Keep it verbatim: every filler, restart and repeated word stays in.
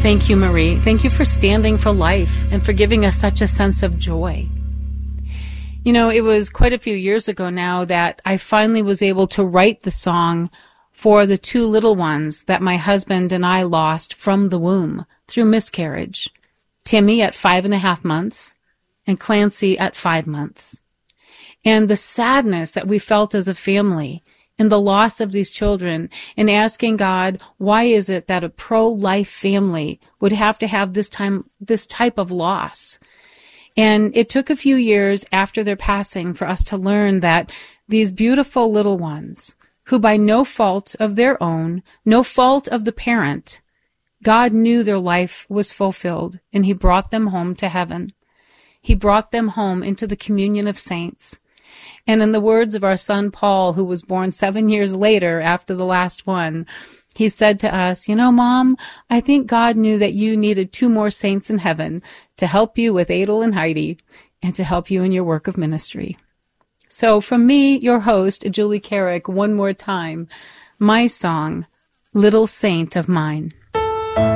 Thank you, Marie. Thank you for standing for life and for giving us such a sense of joy. You know, it was quite a few years ago now that I finally was able to write the song for the two little ones that my husband and I lost from the womb through miscarriage. Timmy at five and a half months and Clancy at five months. And the sadness that we felt as a family in the loss of these children, and asking God, why is it that a pro-life family would have to have this time, this type of loss? And it took a few years after their passing for us to learn that these beautiful little ones, who by no fault of their own, no fault of the parent, God knew their life was fulfilled, and he brought them home to heaven. He brought them home into the communion of saints. And in the words of our son Paul, who was born seven years later after the last one, he said to us, you know, Mom, I think God knew that you needed two more saints in heaven to help you with Adel and Heidi and to help you in your work of ministry. So from me, your host, Julie Carrick, one more time, my song, Little Saint of Mine.